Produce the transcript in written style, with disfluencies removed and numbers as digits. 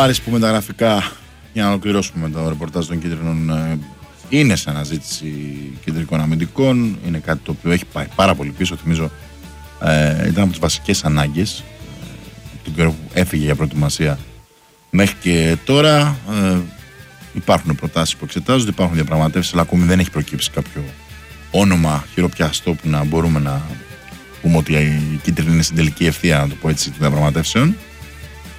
Άρης που μεταγραφικά, για να ολοκληρώσουμε με το ρεπορτάζ των κίτρινων, είναι σε αναζήτηση κεντρικών αμυντικών. Είναι κάτι το οποίο έχει πάει πάρα πολύ πίσω. Θυμίζω ήταν από τις βασικές ανάγκες τον καιρό που έφυγε για προετοιμασία μέχρι και τώρα. Υπάρχουν προτάσεις που εξετάζονται, υπάρχουν διαπραγματεύσεις, αλλά ακόμη δεν έχει προκύψει κάποιο όνομα χειροπιαστό που να μπορούμε να πούμε ότι η κίτρινη είναι στην τελική ευθεία, να το πω έτσι, των διαπραγματεύσεων.